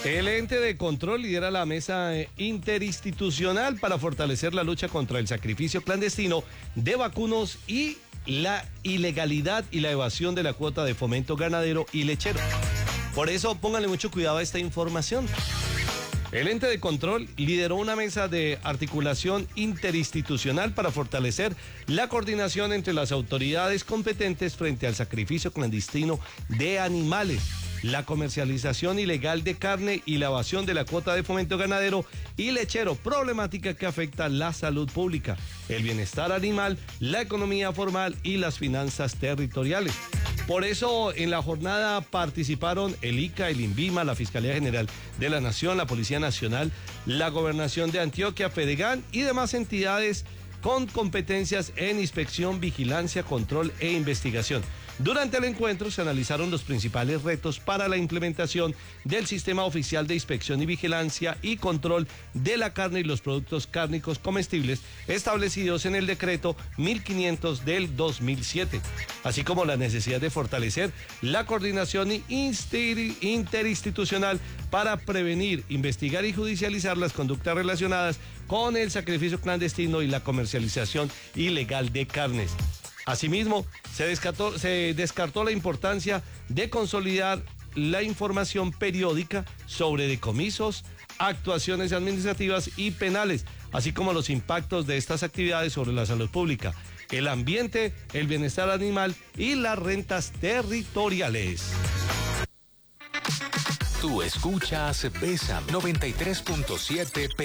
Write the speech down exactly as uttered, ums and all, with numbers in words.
El ente de control lidera la mesa interinstitucional para fortalecer la lucha contra el sacrificio clandestino de vacunos y la ilegalidad y la evasión de la cuota de fomento ganadero y lechero. Por eso pónganle mucho cuidado a esta información. El ente de control lideró una mesa de articulación interinstitucional para fortalecer la coordinación entre las autoridades competentes frente al sacrificio clandestino de animales, la comercialización ilegal de carne y la evasión de la cuota de fomento ganadero y lechero, problemática que afecta la salud pública, el bienestar animal, la economía formal y las finanzas territoriales. Por eso en la jornada participaron el I C A, el INVIMA, la Fiscalía General de la Nación, la Policía Nacional, la Gobernación de Antioquia, Fedegan y demás entidades con competencias en inspección, vigilancia, control e investigación. Durante el encuentro se analizaron los principales retos para la implementación del Sistema Oficial de Inspección y Vigilancia y Control de la Carne y los Productos Cárnicos Comestibles establecidos en el Decreto mil quinientos del dos mil siete, así como la necesidad de fortalecer la coordinación interinstitucional para prevenir, investigar y judicializar las conductas relacionadas con el sacrificio clandestino y la comercialización ilegal de carnes. Asimismo, se descartó, se descartó la importancia de consolidar la información periódica sobre decomisos, actuaciones administrativas y penales, así como los impactos de estas actividades sobre la salud pública, el ambiente, el bienestar animal y las rentas territoriales. Tú escuchas Bésame noventa y tres punto siete P.